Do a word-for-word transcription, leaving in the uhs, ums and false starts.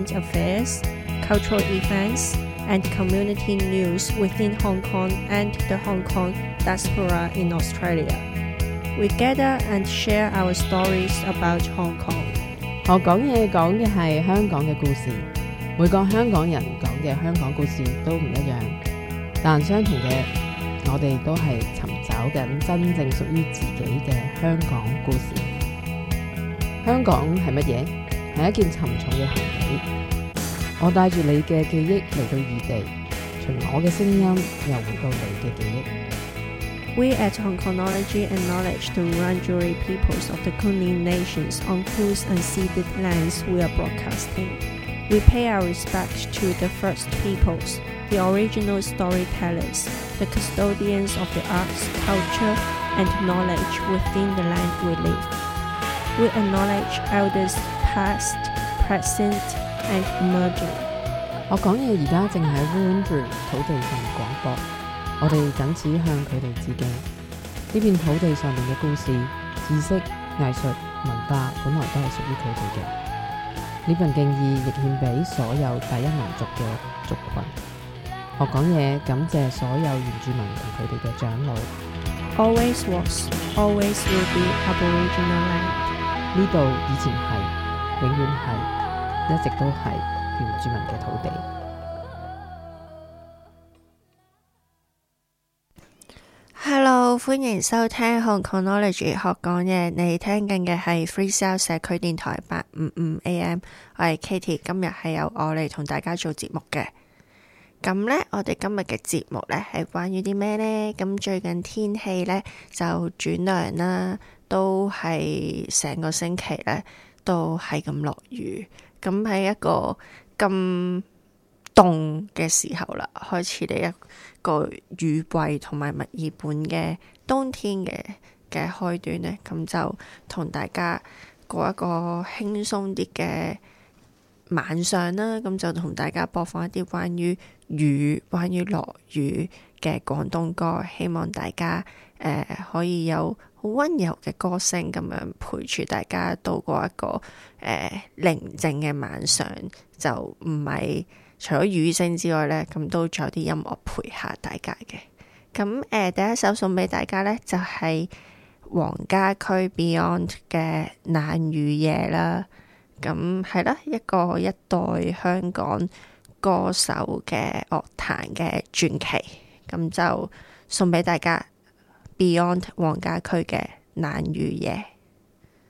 current affairs, cultural events, and community news within Hong Kong and the Hong Kong diaspora in Australia. We gather and share our stories about Hong Kong. 學講嘢講嘅係香港嘅故事，每個香港人講嘅香港故事都唔一樣，但相同嘅，我哋都係尋找緊真正屬於自己嘅香港故事。香港係乜嘢？係一件沉重嘅行李。我帶住你嘅記憶嚟到異地，從我嘅聲音又回到你嘅記憶。 We at Hongkonology acknowledge the Wurundjeri peoples of the Kulin nations on whose unceded lands we are broadcasting. We pay our respect to the First Peoples, the original storytellers, the custodians of the arts, culture, and knowledge within the land we live. We acknowledge elders past, present, and emerging. 我講嘢而家正喺 Wurundjeri 土地上廣播，我哋僅此向佢哋致敬。呢片土地上面嘅故事、知識、藝術、文化本來都係屬於佢哋嘅。呢份敬意亦獻俾所有第一民族嘅族群。學講嘢感謝所有原住民同佢哋嘅長老。 Always was, always will be Aboriginal land. 呢度以前係，永遠係，一直都係原住民嘅土地。 Hello， 歡迎收聽 Hongkonology 學講嘢，你聽緊嘅係 Free Sound 社區電台八五五 A M， 我係 Katie， 今日係由我嚟同大家做節目嘅。咁呢，我哋今日嘅節目呢係關於啲咩呢？咁最近天氣呢就轉涼啦，都係成個星期呢都係咁落雨。咁喺一個咁凍嘅時候啦，開始呢一個雨季同埋墨爾本嘅冬天嘅嘅開端呢，咁就同大家過一個輕鬆啲嘅晚上啦，咁就同大家播放一啲關於雨、關於落雨嘅廣東歌，希望大家誒、呃、可以有好溫柔嘅歌聲咁樣陪住大家度過一個誒、呃、寧靜嘅晚上，就唔係除咗雨聲之外呢，咁都仲有啲音樂陪下大家嘅。咁誒、呃、第一首送俾大家呢，就係、是、黃家駒 Beyond 嘅冷雨夜啦。咁係啦，一個一代香港歌手嘅樂壇嘅傳奇，咁就送俾大家 Beyond 黃家駒嘅冷雨夜。